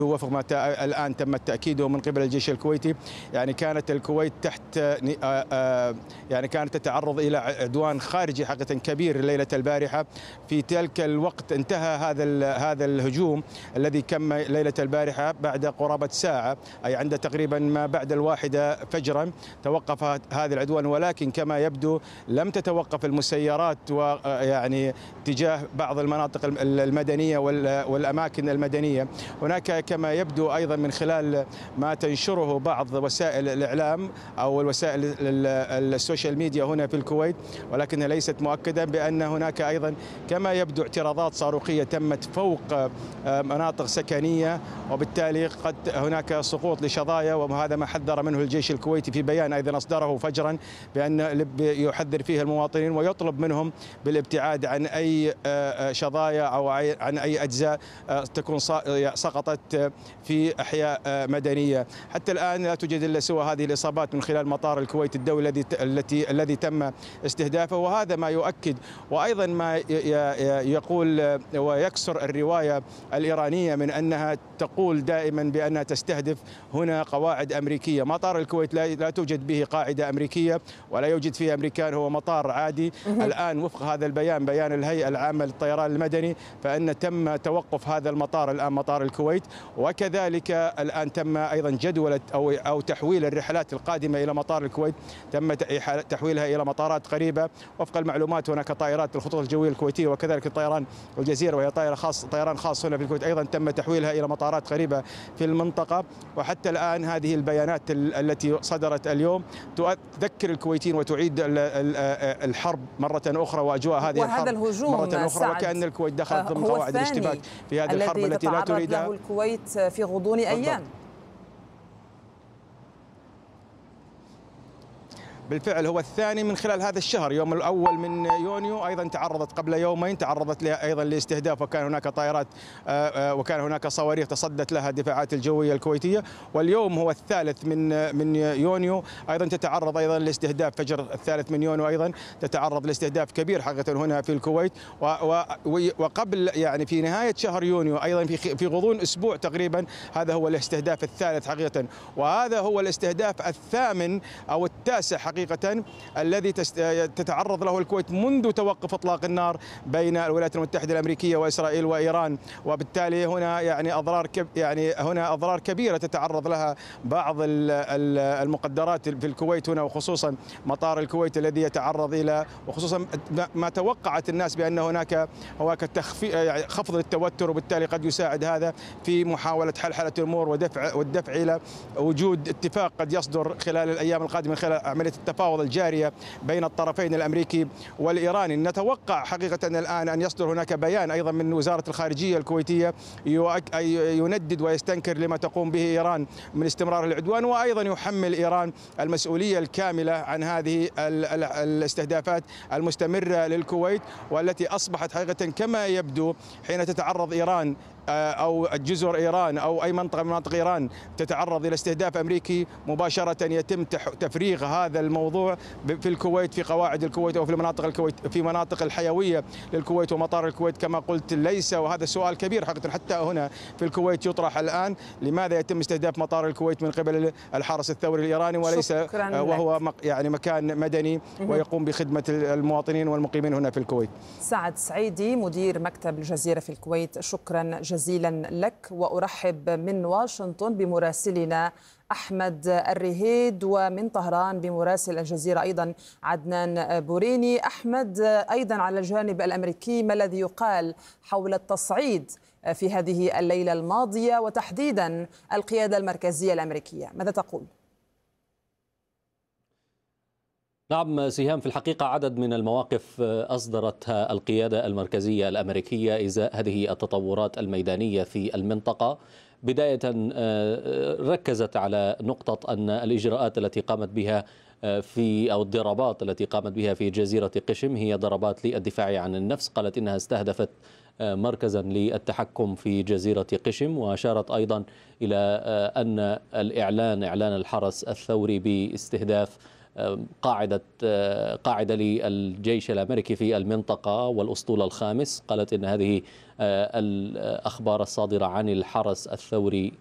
وفق ما الآن تم تأكيده من قبل الجيش الكويتي، يعني كانت الكويت تحت يعني كانت تتعرض إلى عدوان خارجي حقيقة كبير ليلة البارحة. في تلك الوقت انتهى هذا الهجوم الذي كم ليلة البارحة بعد قرابة ساعة، أي عند تقريبا ما بعد 1 فجرا توقف هذا العدوان، ولكن كما يبدو لم تتوقف المسيرات ويعني تجاه بعض المناطق المدنية والأماكن المدنية. هناك كما يبدو أيضا من خلال ما تنشره بعض وسائل الإعلام أو الوسائل السوشيال ميديا هنا في الكويت، ولكنها ليست مؤكدة، بأن هناك أيضا كما يبدو اعتراضات صاروخية تمت فوق مناطق سكنية، وبالتالي قد هناك سقوط لشظايا، وهذا ما حذر منه الجيش الكويتي في بيان أيضا أصدره فجرا، بأن يحذر فيه المواطنين ويطلب منهم بالابتعاد عن أي شظايا أو عن أي أجزاء تكون سقطت في أحياء مدنية. حتى الآن لا توجد إلا سوى هذه الإصابات من خلال مطار الكويت الدولي الذي تم استهدافه، وهذا ما يؤكد وأيضا ما يقول ويكسر الرواية الإيرانية من أنها تقول دائما بأنها تستهدف هنا قواعد أمريكية. مطار الكويت لا توجد به قاعدة أمريكية ولا يوجد فيه أمريكان، هو مطار عادي. الآن وفق هذا البيان، بيان الهيئة العامة للطيران المدني، فإن تم توقف هذا المطار الآن مطار الكويت، وكذلك الآن تم أيضا جدولة أو تحويل الرحلات القادمة إلى مطار الكويت، تم تحويلها إلى مطارات قريبة. وفق المعلومات هناك طائرات الخطوط الجوية الكويتية وكذلك طيران الجزيرة، وهي طيران خاص هنا في الكويت، أيضا تم تحويلها إلى مطارات قريبة في المنطقة. وحتى الآن هذه البيانات التي صدرت اليوم تذكر الكويتيين وتعيد الحرب مرة أخرى وأجواء هذه الحرب مرة أخرى، وكأن الكويت دخلت ضمن قواعد الاشتباك في هذه الحرب التي لا تريدها له الكويت في غضون أيام. بالفعل هو الثاني من خلال هذا الشهر. يوم الأول من يونيو أيضا تعرضت قبل يومين أيضا لاستهداف، وكان هناك طائرات وكان هناك صواريخ تصدت لها الدفاعات الجوية الكويتية. واليوم هو الثالث من يونيو أيضا تتعرض أيضا لاستهداف، فجر الثالث من يونيو أيضا تتعرض لاستهداف كبير حقيقة هنا في الكويت. وقبل يعني في نهاية شهر يونيو أيضا في غضون أسبوع تقريبا، هذا هو الاستهداف الثالث حقيقة، وهذا هو الاستهداف الثامن أو التاسع حقيقة الذي تتعرض له الكويت منذ توقف اطلاق النار بين الولايات المتحده الامريكيه واسرائيل وايران. وبالتالي هنا يعني اضرار كبيره تتعرض لها بعض المقدرات في الكويت هنا، وخصوصا مطار الكويت الذي يتعرض الى، وخصوصا ما توقعت الناس بان هناك خفض التوتر، وبالتالي قد يساعد هذا في محاوله حلحله الامور والدفع الى وجود اتفاق قد يصدر خلال الايام القادمه من خلال عمليه التفاوض الجارية بين الطرفين الأمريكي والإيراني. نتوقع حقيقة الآن أن يصدر هناك بيان أيضا من وزارة الخارجية الكويتية يندد ويستنكر لما تقوم به إيران من استمرار العدوان، وأيضا يحمل إيران المسؤولية الكاملة عن هذه الاستهدافات المستمرة للكويت، والتي أصبحت حقيقة كما يبدو حين تتعرض إيران أو جزر إيران أو أي منطقة من مناطق إيران تتعرض إلى استهداف أمريكي، مباشرة يتم تفريغ هذا الموضوع في الكويت، في قواعد الكويت أو في مناطق الحيوية للكويت ومطار الكويت كما قلت. ليس، وهذا سؤال كبير حقيقة حتى هنا في الكويت يطرح الآن، لماذا يتم استهداف مطار الكويت من قبل الحرس الثوري الإيراني وليس وهو يعني مكان مدني ويقوم بخدمة المواطنين والمقيمين هنا في الكويت. سعد سعيدي مدير مكتب الجزيرة في الكويت، شكرا جزيلا لك. وأرحب من واشنطن بمراسلنا أحمد الرهيد، ومن طهران بمراسل الجزيرة أيضا عدنان بوريني. أحمد، أيضا على الجانب الأمريكي ما الذي يقال حول التصعيد في هذه الليلة الماضية وتحديدا القيادة المركزية الأمريكية، ماذا تقول؟ نعم سهام، في الحقيقة عدد من المواقف أصدرتها القيادة المركزية الأمريكية إزاء هذه التطورات الميدانية في المنطقة. بداية ركزت على نقطة أن الإجراءات التي قامت بها أو الضربات التي قامت بها في جزيرة قشم هي ضربات للدفاع عن النفس. قالت إنها استهدفت مركزا للتحكم في جزيرة قشم، وأشارت أيضا إلى أن إعلان الحرس الثوري باستهداف قاعدة للجيش الأمريكي في المنطقة والأسطول الخامس. قالت إن هذه الأخبار الصادرة عن الحرس الثوري